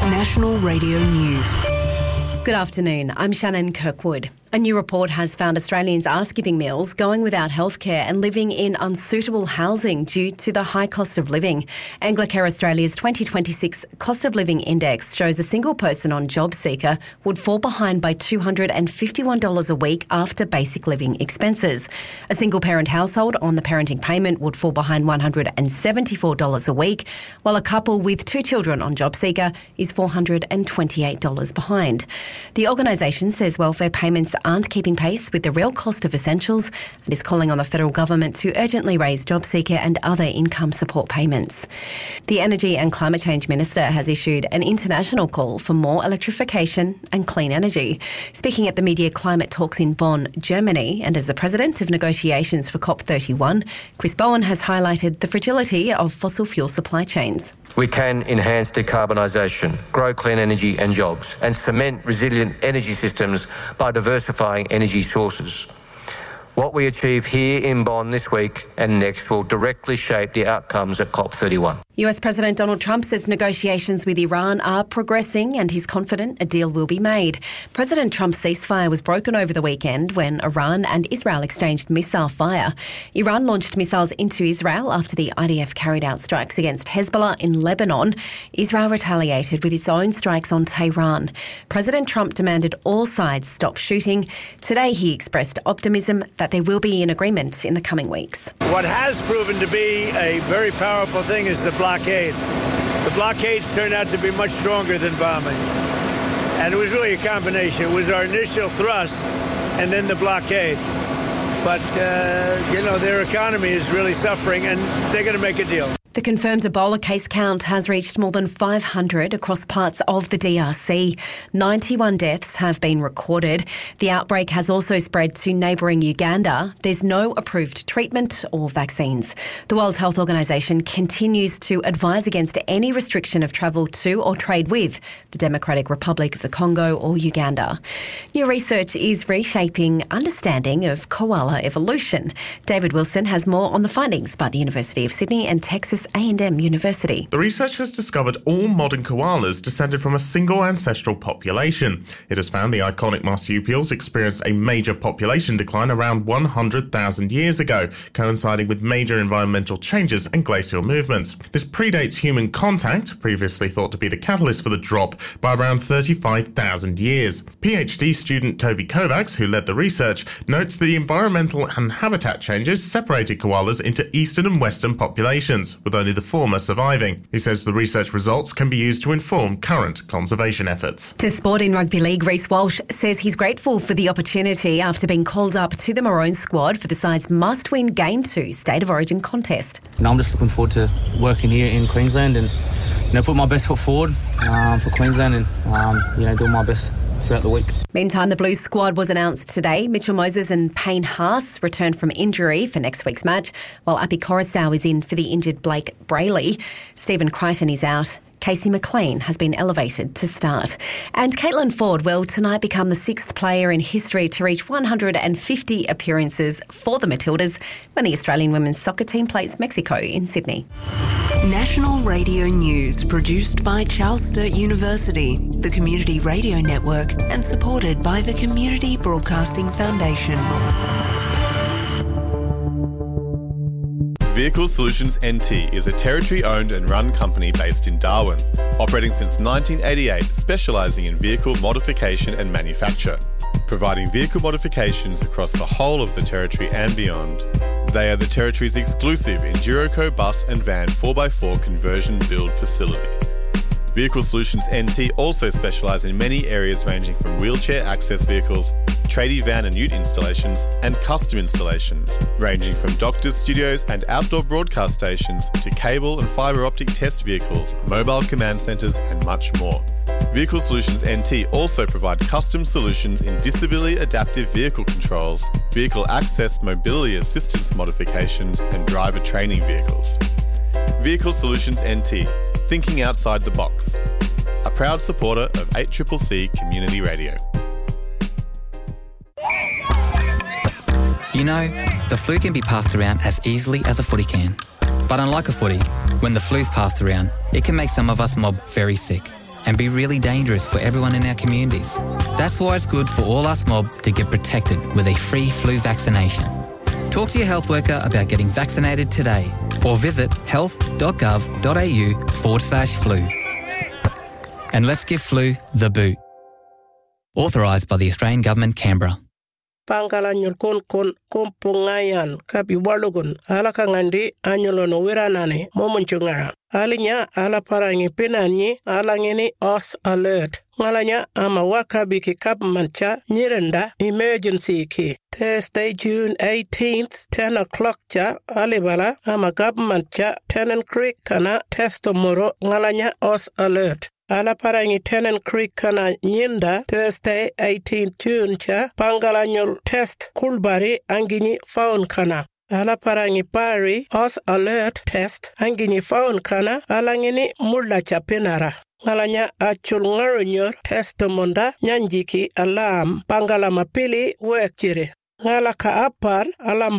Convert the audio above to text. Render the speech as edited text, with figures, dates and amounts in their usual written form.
National Radio News. Good afternoon, I'm Shannon Kirkwood. A new report has found Australians are skipping meals, going without healthcare and living in unsuitable housing due to the high cost of living. Anglicare Australia's 2026 Cost of Living Index shows a single person on JobSeeker would fall behind by $251 a week after basic living expenses. A single-parent household on the parenting payment would fall behind $174 a week, while a couple with 2 children on JobSeeker is $428 behind. The organisation says welfare payments aren't keeping pace with the real cost of essentials and is calling on the federal government to urgently raise JobSeeker and other income support payments. The Energy and Climate Change Minister has issued an international call for more electrification and clean energy. Speaking at the media climate talks in Bonn, Germany, and as the president of negotiations for COP31, Chris Bowen has highlighted the fragility of fossil fuel supply chains. We can enhance decarbonisation, grow clean energy and jobs, and cement resilient energy systems by diversifying energy sources. What we achieve here in Bonn this week and next will directly shape the outcomes at COP31. US President Donald Trump says negotiations with Iran are progressing and he's confident a deal will be made. President Trump's ceasefire was broken over the weekend when Iran and Israel exchanged missile fire. Iran launched missiles into Israel after the IDF carried out strikes against Hezbollah in Lebanon. Israel retaliated with its own strikes on Tehran. President Trump demanded all sides stop shooting. Today he expressed optimism that there will be an agreement in the coming weeks. What has proven to be a very powerful thing is the blockade. The blockades turned out to be much stronger than bombing. And it was really a combination. It was our initial thrust and then the blockade. But, their economy is really suffering and they're going to make a deal. The confirmed Ebola case count has reached more than 500 across parts of the DRC. 91 deaths have been recorded. The outbreak has also spread to neighbouring Uganda. There's no approved treatment or vaccines. The World Health Organization continues to advise against any restriction of travel to or trade with the Democratic Republic of the Congo or Uganda. New research is reshaping understanding of koala evolution. David Wilson has more on the findings by the University of Sydney and Texas A&M University. The research has discovered all modern koalas descended from a single ancestral population. It has found the iconic marsupials experienced a major population decline around 100,000 years ago, coinciding with major environmental changes and glacial movements. This predates human contact, previously thought to be the catalyst for the drop, by around 35,000 years. PhD student Toby Kovacs, who led the research, notes the environmental and habitat changes separated koalas into eastern and western populations, with only the former surviving. He says the research results can be used to inform current conservation efforts. To sport in rugby league, Reece Walsh says he's grateful for the opportunity after being called up to the Maroon squad for the side's must-win Game 2 State of Origin contest. I'm just looking forward to working here in Queensland and put my best foot forward for Queensland and do my best throughout the week. Meantime, the Blues squad was announced today. Mitchell Moses and Payne Haas returned from injury for next week's match, while Api Coruscant is in for the injured Blake Brayley. Stephen Crichton is out. Casey McLean has been elevated to start. And Caitlin Ford will tonight become the 6th player in history to reach 150 appearances for the Matildas when the Australian women's soccer team plays Mexico in Sydney. National Radio News, produced by Charles Sturt University, the Community Radio Network, and supported by the Community Broadcasting Foundation. Vehicle Solutions NT is a Territory-owned and run company based in Darwin, operating since 1988, specialising in vehicle modification and manufacture, providing vehicle modifications across the whole of the Territory and beyond. They are the Territory's exclusive Enduroco bus and van 4x4 conversion build facility. Vehicle Solutions NT also specialise in many areas ranging from wheelchair access vehicles, tradie van and ute installations, and custom installations, ranging from doctors' studios and outdoor broadcast stations to cable and fibre optic test vehicles, mobile command centres and much more. Vehicle Solutions NT also provide custom solutions in disability adaptive vehicle controls, vehicle access mobility assistance modifications and driver training vehicles. Vehicle Solutions NT, thinking outside the box. A proud supporter of 8CCC Community Radio. You know, the flu can be passed around as easily as a footy can. But unlike a footy, when the flu's passed around, it can make some of us mob very sick. and be really dangerous for everyone in our communities. That's why it's good for all us mob to get protected with a free flu vaccination. Talk to your health worker about getting vaccinated today or visit health.gov.au/flu. And let's give flu the boot. Authorised by the Australian Government, Canberra. Pangalanyol kon kompungayan kapi walugun ala kangandi anyolono wiranane momonchunga alinya ala parangi penanyi ala ngeni os alert ngalanya ama wakabi ki kapmancha nyirenda emergency ki Thursday June 18th 10 o'clock cha alibala ama kapmancha Tennant Creek kana testomoro ngalanya os alert ala parangi Tennant Creek kana nyinda Thursday 18th June cha pangalanyol test kulbari angini faun kana ala parangi pari os alert test angini faun kana ala ngini mulla cha penara ngalanya achul ngaronyor test monda nyanjiki alam pangala mapili wekchire ngala ka apar alam